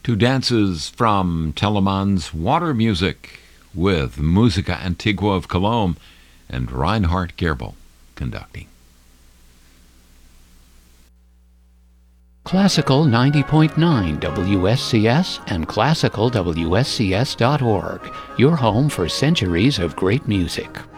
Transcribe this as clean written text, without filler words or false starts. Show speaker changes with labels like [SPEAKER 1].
[SPEAKER 1] Two dances from Telemann's Water Music with Musica Antigua of Cologne and Reinhard Gerbel conducting.
[SPEAKER 2] Classical 90.9 WSCS and classicalwscs.org, your home for centuries of great music.